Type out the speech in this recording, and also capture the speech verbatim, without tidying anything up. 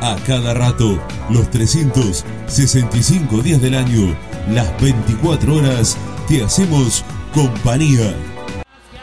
A cada rato, los trescientos sesenta y cinco días del año, las veinticuatro horas, te hacemos compañía.